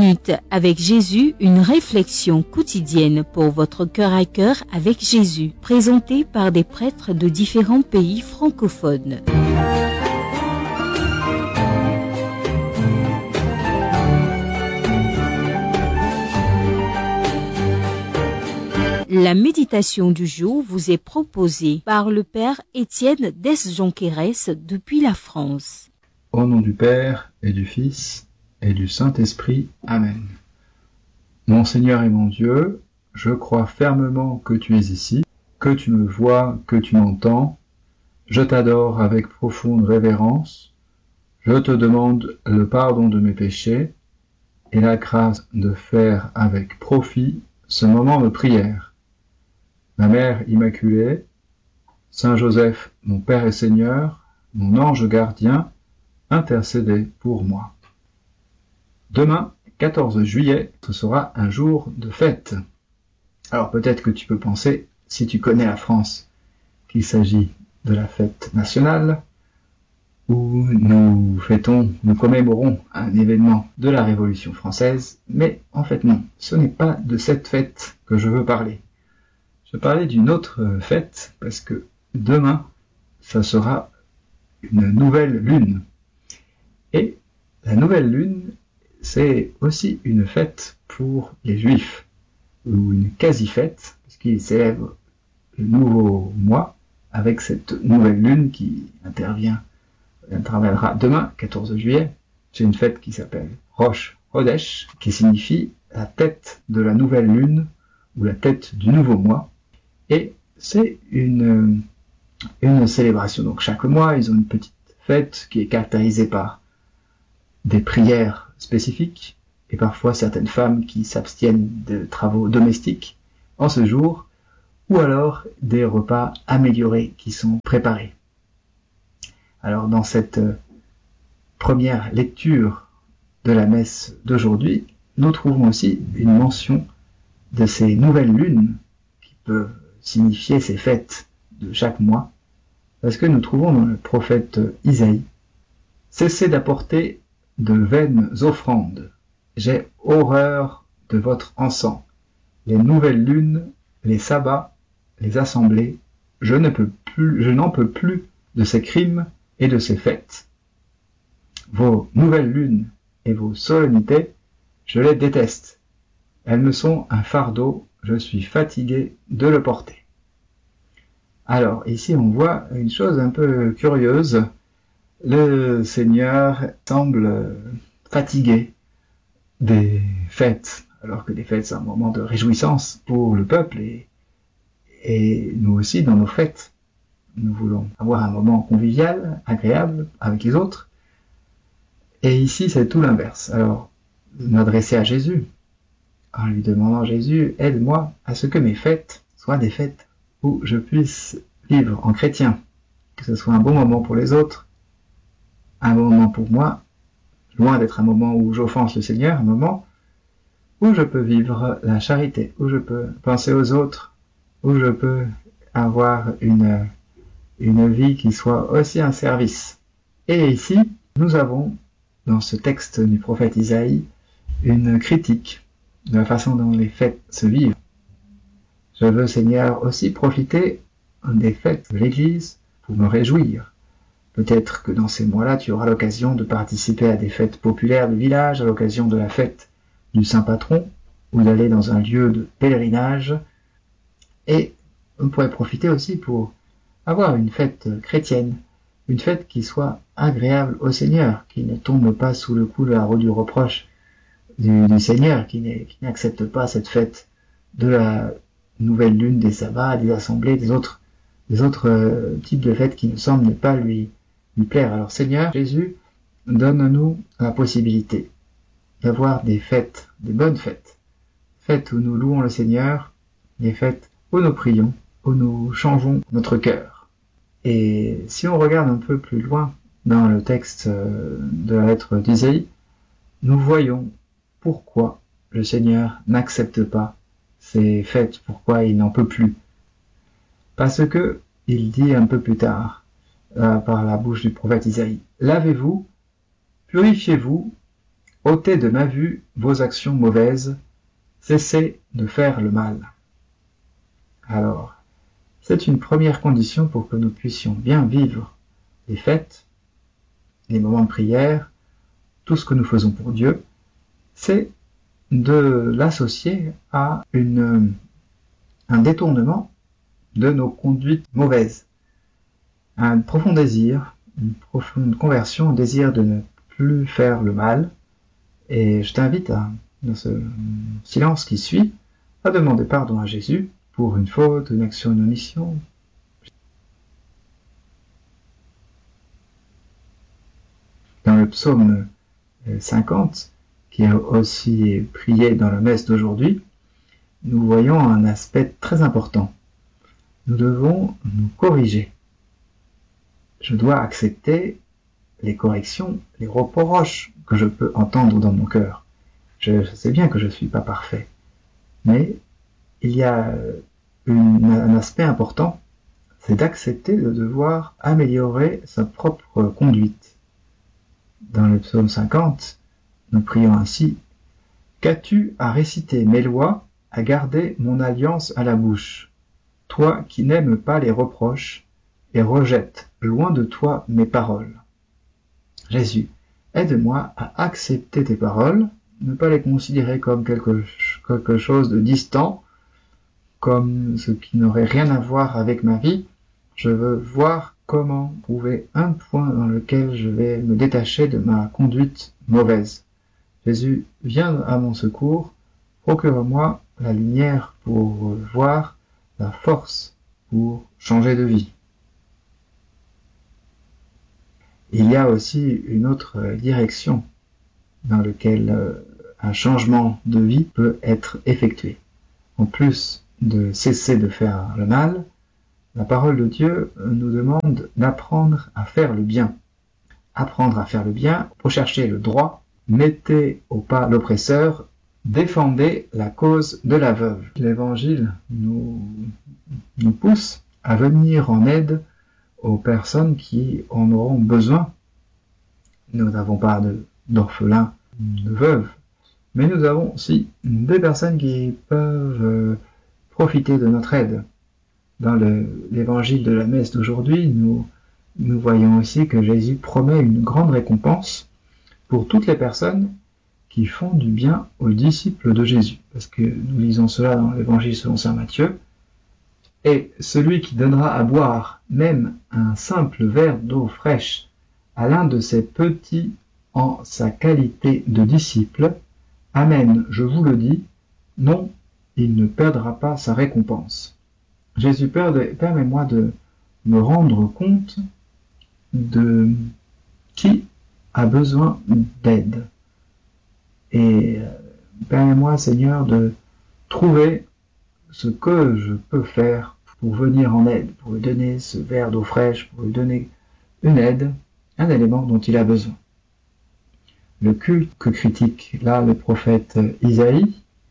minutes avec Jésus, une réflexion quotidienne pour votre cœur à cœur avec Jésus, présentée par des prêtres de différents pays francophones. La méditation du jour vous est proposée par le Père Étienne Desjonquérès depuis la France. Au nom du Père et du Fils et du Saint-Esprit. Amen. Mon Seigneur et mon Dieu, je crois fermement que tu es ici, que tu me vois, que tu m'entends. Je t'adore avec profonde révérence. Je te demande le pardon de mes péchés et la grâce de faire avec profit ce moment de prière. Ma Mère Immaculée, Saint Joseph, mon Père et Seigneur, mon ange gardien, intercédez pour moi. Demain, 14 juillet, ce sera un jour de fête. Alors peut-être que tu peux penser, si tu connais la France, qu'il s'agit de la fête nationale, où nous commémorons un événement de la Révolution française, mais en fait non, ce n'est pas de cette fête que je veux parler. Je parlais d'une autre fête, parce que demain, ça sera une nouvelle lune. Et la nouvelle lune, c'est aussi une fête pour les Juifs, ou une quasi-fête, parce qu'ils célèbrent le nouveau mois avec cette nouvelle lune qui interviendra demain, 14 juillet. C'est une fête qui s'appelle Rosh Hodesh, qui signifie la tête de la nouvelle lune, ou la tête du nouveau mois. Et c'est une célébration. Donc chaque mois, ils ont une petite fête qui est caractérisée par des prières spécifiques et parfois certaines femmes qui s'abstiennent de travaux domestiques en ce jour, ou alors des repas améliorés qui sont préparés. Alors dans cette première lecture de la messe d'aujourd'hui, nous trouvons aussi une mention de ces nouvelles lunes qui peuvent signifier ces fêtes de chaque mois, parce que nous trouvons dans le prophète Isaïe: « Cessez d'apporter de vaines offrandes, j'ai horreur de votre encens, les nouvelles lunes, les sabbats, les assemblées, je n'en peux plus de ces crimes et de ces fêtes. Vos nouvelles lunes et vos solennités, je les déteste, elles me sont un fardeau, je suis fatigué de le porter. » Alors, ici, on voit une chose un peu curieuse. Le Seigneur semble fatigué des fêtes, alors que les fêtes, c'est un moment de réjouissance pour le peuple, et nous aussi, dans nos fêtes, nous voulons avoir un moment convivial, agréable, avec les autres. Et ici, c'est tout l'inverse. Alors, m'adresser à Jésus, en lui demandant: Jésus, aide-moi à ce que mes fêtes soient des fêtes où je puisse vivre en chrétien, que ce soit un bon moment pour les autres, un bon moment pour moi, loin d'être un moment où j'offense le Seigneur, un moment où je peux vivre la charité, où je peux penser aux autres, où je peux avoir une vie qui soit aussi un service. Et ici, nous avons, dans ce texte du prophète Isaïe, une critique de la façon dont les fêtes se vivent. Je veux, Seigneur, aussi profiter des fêtes de l'Église pour me réjouir. Peut-être que dans ces mois-là, tu auras l'occasion de participer à des fêtes populaires de village, à l'occasion de la fête du Saint Patron, ou d'aller dans un lieu de pèlerinage. Et on pourrait profiter aussi pour avoir une fête chrétienne, une fête qui soit agréable au Seigneur, qui ne tombe pas sous le coup de la roue du reproche du Seigneur, qui n'accepte pas cette fête de la nouvelle lune, des sabbats, des assemblées, des autres types de fêtes qui nous semblent ne pas lui plaire. Alors Seigneur Jésus, donne-nous la possibilité d'avoir des fêtes, des bonnes fêtes, fêtes où nous louons le Seigneur, des fêtes où nous prions, où nous changeons notre cœur. Et si on regarde un peu plus loin dans le texte de la lettre d'Isaïe, nous voyons pourquoi le Seigneur n'accepte pas ces fêtes, pourquoi il n'en peut plus. Parce que il dit un peu plus tard, par la bouche du prophète Isaïe: « Lavez-vous, purifiez-vous, ôtez de ma vue vos actions mauvaises, cessez de faire le mal. Alors, c'est une première condition pour que nous puissions bien vivre les fêtes, les moments de prière, tout ce que nous faisons pour Dieu, c'est de l'associer à un détournement de nos conduites mauvaises, un profond désir, une profonde conversion, un désir de ne plus faire le mal. Et je t'invite dans ce silence qui suit, à demander pardon à Jésus pour une faute, une action, une omission. Dans le psaume 50, qui est aussi prié dans la messe d'aujourd'hui, nous voyons un aspect très important. Nous devons nous corriger. Je dois accepter les corrections, les reproches que je peux entendre dans mon cœur. Je sais bien que je ne suis pas parfait, mais il y a un aspect important, c'est d'accepter de devoir améliorer sa propre conduite. Dans le psaume 50, nous prions ainsi: « Qu'as-tu à réciter mes lois, à garder mon alliance à la bouche, toi qui n'aimes pas les reproches et rejettes loin de toi mes paroles. » Jésus, aide-moi à accepter tes paroles, ne pas les considérer comme quelque chose de distant, comme ce qui n'aurait rien à voir avec ma vie. Je veux voir comment trouver un point dans lequel je vais me détacher de ma conduite mauvaise. Jésus, viens à mon secours, procure-moi la lumière pour voir, la force pour changer de vie. Il y a aussi une autre direction dans laquelle un changement de vie peut être effectué. En plus de cesser de faire le mal, la parole de Dieu nous demande d'apprendre à faire le bien. Apprendre à faire le bien, rechercher le droit, mettez au pas l'oppresseur, défendez la cause de la veuve. L'Évangile nous pousse à venir en aide aux personnes qui en auront besoin. Nous n'avons pas d'orphelins, de veuves, mais nous avons aussi des personnes qui peuvent profiter de notre aide. Dans l'évangile de la messe d'aujourd'hui, nous voyons aussi que Jésus promet une grande récompense pour toutes les personnes qui font du bien aux disciples de Jésus. Parce que nous lisons cela dans l'évangile selon saint Matthieu. Et celui qui donnera à boire même un simple verre d'eau fraîche à l'un de ces petits en sa qualité de disciple, amen, je vous le dis, non, il ne perdra pas sa récompense. Jésus, permets-moi de me rendre compte de qui a besoin d'aide. Et permets-moi, Seigneur, de trouver ce que je peux faire pour venir en aide, pour lui donner ce verre d'eau fraîche, pour lui donner une aide, un élément dont il a besoin. Le culte que critique là le prophète Isaïe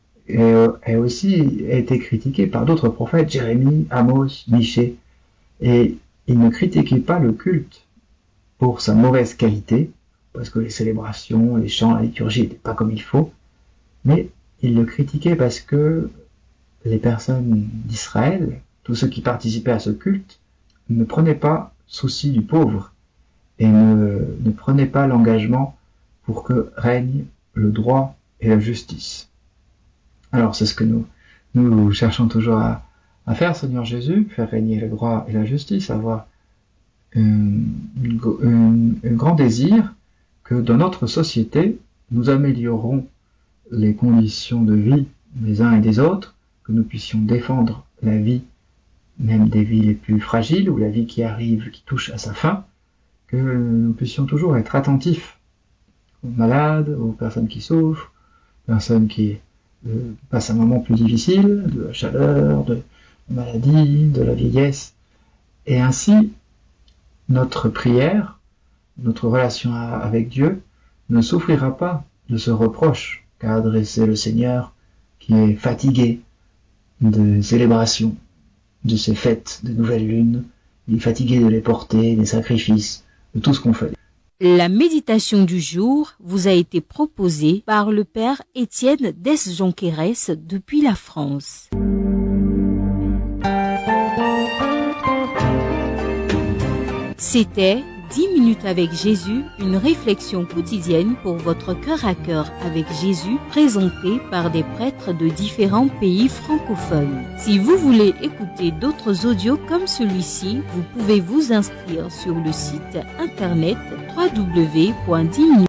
a été critiqué par d'autres prophètes, Jérémie, Amos, Michée, et il ne critiquait pas le culte pour sa mauvaise qualité, parce que les célébrations, les chants, la liturgie n'étaient pas comme il faut, mais il le critiquait parce que les personnes d'Israël, tous ceux qui participaient à ce culte, ne prenaient pas souci du pauvre et ne prenaient pas l'engagement pour que règne le droit et la justice. Alors c'est ce que nous cherchons toujours à faire, Seigneur Jésus, faire régner le droit et la justice, avoir un grand désir que dans notre société, nous améliorons les conditions de vie des uns et des autres, que nous puissions défendre la vie, même des vies les plus fragiles, ou la vie qui arrive, qui touche à sa fin, que nous puissions toujours être attentifs aux malades, aux personnes qui souffrent, aux personnes qui passent un moment plus difficile, de la chaleur, de la maladie, de la vieillesse. Et ainsi, notre prière, notre relation avec Dieu, ne souffrira pas de ce reproche qu'a adressé le Seigneur, qui est fatigué de célébrations, de ces fêtes de nouvelle lune, il est fatigué de les porter, des sacrifices, de tout ce qu'on fait. La méditation du jour vous a été proposée par le Père Étienne Dess-Jonquérès depuis la France. C'était 10 minutes avec Jésus, une réflexion quotidienne pour votre cœur à cœur avec Jésus, présentée par des prêtres de différents pays francophones. Si vous voulez écouter d'autres audios comme celui-ci, vous pouvez vous inscrire sur le site internet www.10minutes